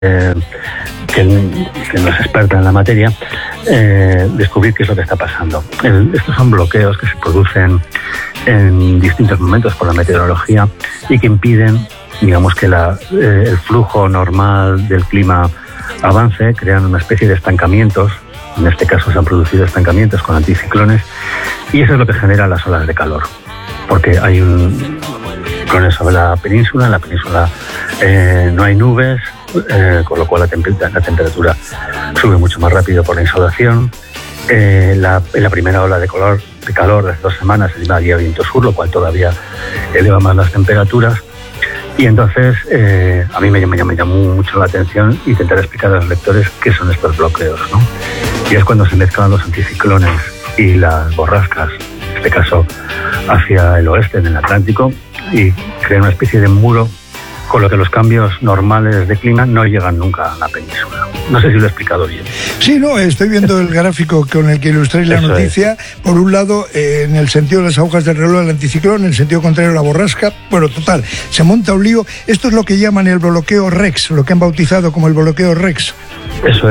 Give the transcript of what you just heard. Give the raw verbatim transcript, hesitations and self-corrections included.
eh, que, que no es experta en la materia, eh, descubrir qué es lo que está pasando. El, estos son bloqueos que se producen en distintos momentos por la meteorología y que impiden, digamos, que la, eh, el flujo normal del clima avance, crean una especie de estancamientos. En este caso se han producido estancamientos con anticiclones y eso es lo que genera las olas de calor, porque hay un ciclones sobre la península, en la península eh, no hay nubes, eh, con lo cual la, temp- la temperatura sube mucho más rápido por la insolación. Eh, la, en la primera ola de, color, de calor de hace dos semanas encima había viento sur, lo cual todavía eleva más las temperaturas. Y entonces eh, a mí me, me, me llamó mucho la atención intentar explicar a los lectores qué son estos bloqueos, ¿no? Y es cuando se mezclan los anticiclones y las borrascas, en este caso hacia el oeste, en el Atlántico, y crean una especie de muro con lo que los cambios normales de clima no llegan nunca a la península. No sé si lo he explicado bien. Sí, no, estoy viendo el gráfico con el que ilustráis la Eso noticia. Es. Por un lado, eh, en el sentido de las agujas del reloj, el anticiclón, en el sentido contrario, la borrasca. Bueno, total, se monta un lío. Esto es lo que llaman el bloqueo Rex, lo que han bautizado como el bloqueo Rex. Eso es.